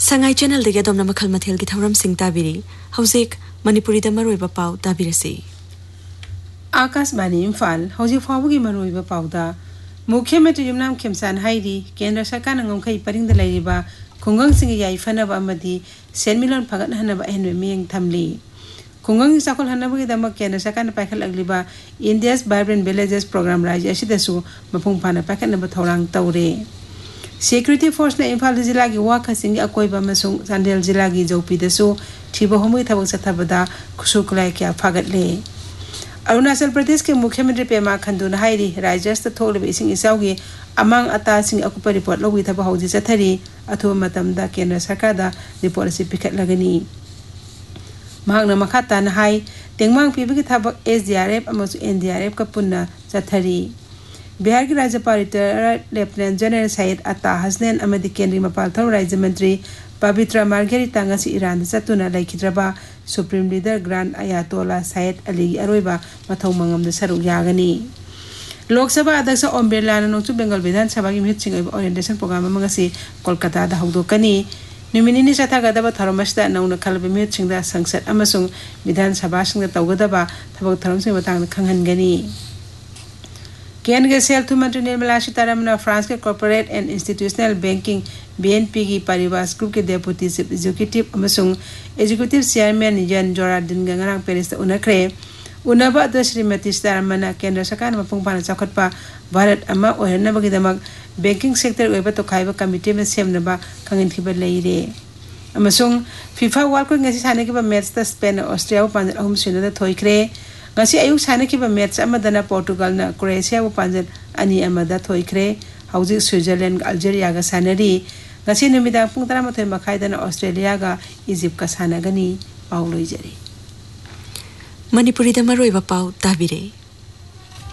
Sangai channel de gadom na makhal mathel ki thauram sing tabiri hauzik manipuri da maroi ba pau tabirasi Akas bani Imphal hauzik fawu gi maroi ba pau da Mukhyamantri Yumnam Khemsan hairi Kendra Sarkar na ngomkhai paring da lairiba khungang sing yai fanaba amadi senmilon phagat hanaba henwe miyeng thamli khungang sakol hanaba gi damak Kendra Sarkar na pakhal agliba India's Vibrant Villages program rajya asidasu mapung phana pakhat na thorang tawre Security Force na Imphal Jilla gi waka sing akoiba masung Sandel Jilla gi jopi dasu thiba homui thabak sathabada khusuklai kya phaгаtle Arunachal Pradesh ke Mukhyamantri Pema Khandu na hairi Rajasthan tholiba ising isaugi amang ata sing akupa report logi thaba hauji chathari athuba matamda Kendra Sarkar da report asi pikhat lagani mahakna makhata na hai tengmang pibigi thabak SDRF amasu NDRF ka punna chathari Bihar ki Rajyapal Retired Lieutenant General Syed Atta Hasnain amadi Kendri Mapal Thau Rajya Mantri Pavitra Margherita ngasi Iran satuna laikhidraba Supreme Leader Grand Ayatollah Syed Ali Aroiba mathau mangam da saru yagani Lok Sabha Adyaksha Om Birla na Nongchu Bengal Vidhan Sabha gi mithing orientation program mangasi Kolkata da hawdokani Numinini Sathagadaba Tharamashda nauna khalba mithing da Sangsad amasung Vidhan Sabha sing da tawgadaba thabak tharam sing batang khanghangani केंद्रीय सेल्थ मंत्री Nirmala Sitharaman France के corporate and institutional banking BNP की परिवास group के deputy chief executive अमसुंग executive chairman N जोरादिन गंगरांग Paris उनखरे उनबा the Shrimati Sitharaman केंद्र सरकार मपुंग पाना चखटपा भारत अमा ओहरनबगिदमक banking sector ओइबा तो खाइबा कमिटी में सेमनबा खंगिनखिबा लेइरे अमसुंग FIFA world cup ngasi sanakibा match the Spain Austria Panjar अहुम सिनदा थोइखरे ngasi ayuk sanakibा match amadana Portugal na Croatia bu panjat ani amada thoikre hauji Switzerland Algeria ga sanari ngasi numidang pung 13 makhai dana Australia ga Egypt ka sanagani pauloi jari Manipuri da maroi ba pau tabire